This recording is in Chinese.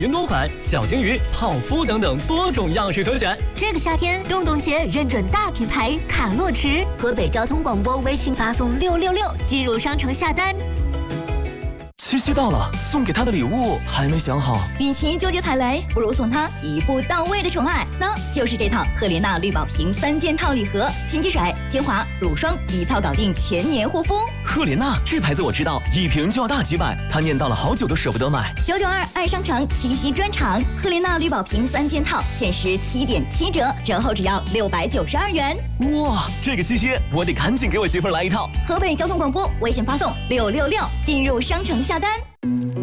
云朵款、小金鱼、泡芙等等多种样式可选。 这个夏天，洞洞鞋认准大品牌卡洛驰，河北交通广播微信发送666进入商城下单。 七夕到了，送给他的礼物还没想好。 与其纠结踩雷，不如送他一步到位的宠爱，那就是这套赫莲娜绿宝瓶3件套礼盒，洗洁水、精华、乳霜一套搞定全年护肤。 赫莲娜这牌子我知道，一瓶就要大几百，他念叨了好久都舍不得买。 992爱商城七夕专场，赫莲娜绿宝瓶3件套限时7.7折，折后只要692元。 哇，这个七夕我得赶紧给我媳妇儿来一套。 河北交通广播微信发送666进入商城下单。